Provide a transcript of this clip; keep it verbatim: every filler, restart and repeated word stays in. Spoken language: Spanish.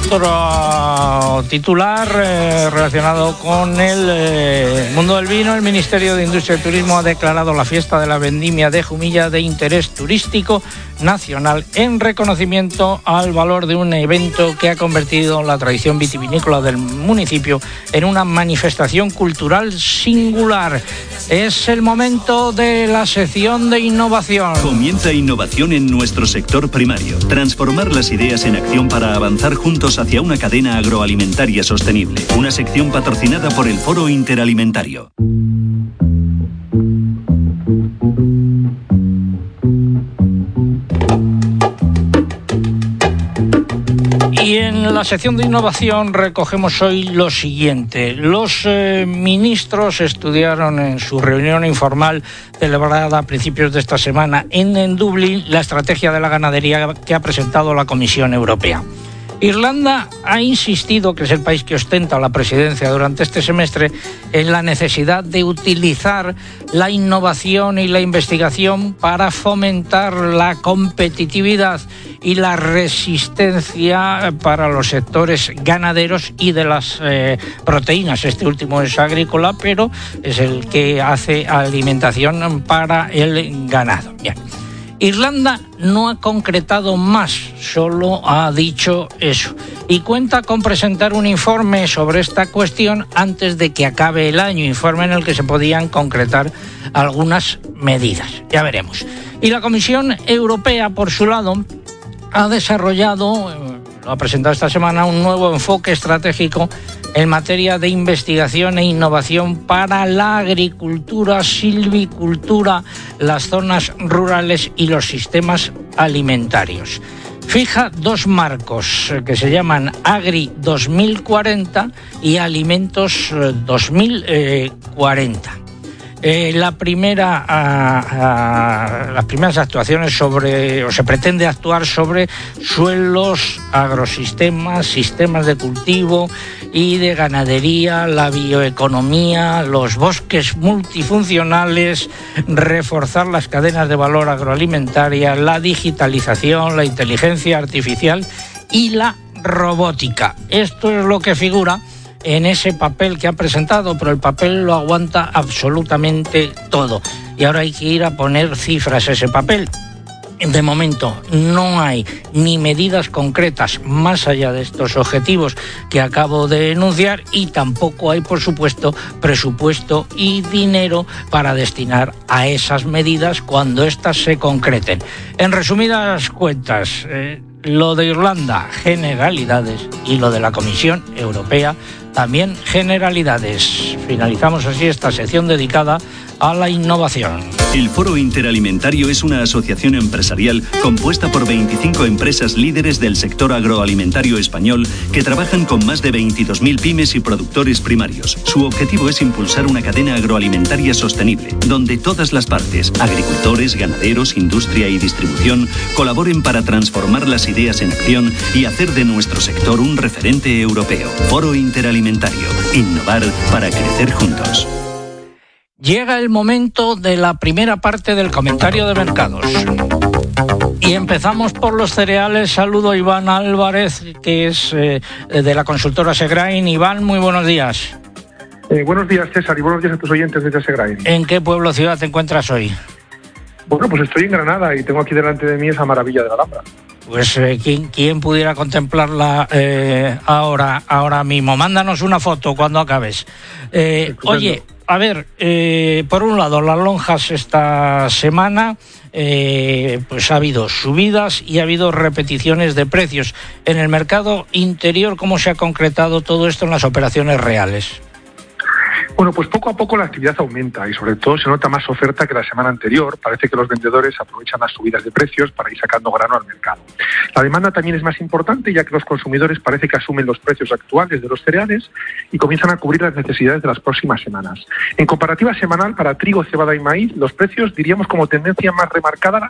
otro titular eh, relacionado con el eh, mundo del vino. El Ministerio de Industria y Turismo ha declarado la fiesta de la vendimia de Jumilla de interés turístico nacional en reconocimiento al valor de un evento que ha convertido la tradición vitivinícola del municipio en una manifestación cultural singular. Es el momento de la sección de innovación. Comienza innovación en nuestro sector primario. Transformar las ideas en acción para avanzar juntos hacia una cadena agroalimentaria sostenible. Una sección patrocinada por el Foro Interalimentario. Y en la sección de innovación recogemos hoy lo siguiente. Los eh, ministros estudiaron en su reunión informal celebrada a principios de esta semana en, en Dublín la estrategia de la ganadería que ha presentado la Comisión Europea. Irlanda ha insistido, que es el país que ostenta la presidencia durante este semestre, en la necesidad de utilizar la innovación y la investigación para fomentar la competitividad y la resistencia para los sectores ganaderos y de las eh, proteínas. Este último es agrícola, pero es el que hace alimentación para el ganado. Bien. Irlanda no ha concretado más, solo ha dicho eso. Y cuenta con presentar un informe sobre esta cuestión antes de que acabe el año, informe en el que se podían concretar algunas medidas. Ya veremos. Y la Comisión Europea, por su lado, ha desarrollado, lo ha presentado esta semana, un nuevo enfoque estratégico en materia de investigación e innovación para la agricultura, silvicultura, las zonas rurales y los sistemas alimentarios. Fija dos marcos que se llaman Agri dos mil cuarenta y Alimentos dos mil cuarenta. Eh, la primera, a, a, las primeras actuaciones sobre, o se pretende actuar sobre suelos, agrosistemas, sistemas de cultivo y de ganadería, la bioeconomía, los bosques multifuncionales, reforzar las cadenas de valor agroalimentaria, la digitalización, la inteligencia artificial y la robótica. Esto es lo que figura en ese papel que ha presentado, pero el papel lo aguanta absolutamente todo. Y ahora hay que ir a poner cifras a ese papel. De momento no hay ni medidas concretas más allá de estos objetivos que acabo de enunciar, y tampoco hay, por supuesto, presupuesto y dinero para destinar a esas medidas cuando éstas se concreten. En resumidas cuentas, eh, lo de Irlanda, generalidades, y lo de la Comisión Europea, también generalidades. Finalizamos así esta sección dedicada a la innovación. El Foro Interalimentario es una asociación empresarial compuesta por veinticinco empresas líderes del sector agroalimentario español que trabajan con más de veintidós mil pymes y productores primarios. Su objetivo es impulsar una cadena agroalimentaria sostenible, donde todas las partes, agricultores, ganaderos, industria y distribución, colaboren para transformar las ideas en acción y hacer de nuestro sector un referente europeo. Foro Interalimentario. Innovar para crecer juntos. Llega el momento de la primera parte del comentario de mercados. Y empezamos por los cereales. Saludo a Iván Álvarez, que es eh, de la consultora Segrain. Iván, muy buenos días. Eh, buenos días, César, y buenos días a tus oyentes desde Segrain. ¿En qué pueblo o ciudad te encuentras hoy? Bueno, pues estoy en Granada y tengo aquí delante de mí esa maravilla de la Alhambra. Pues eh, ¿quién, quién pudiera contemplarla eh, ahora, ahora mismo? Mándanos una foto cuando acabes. Eh, oye, a ver, eh, por un lado, las lonjas esta semana, eh, pues ha habido subidas y ha habido repeticiones de precios. En el mercado interior, ¿cómo se ha concretado todo esto en las operaciones reales? Bueno, pues poco a poco la actividad aumenta y sobre todo se nota más oferta que la semana anterior. Parece que los vendedores aprovechan las subidas de precios para ir sacando grano al mercado. La demanda también es más importante, ya que los consumidores parece que asumen los precios actuales de los cereales y comienzan a cubrir las necesidades de las próximas semanas. En comparativa semanal, para trigo, cebada y maíz, los precios, diríamos como tendencia más remarcada,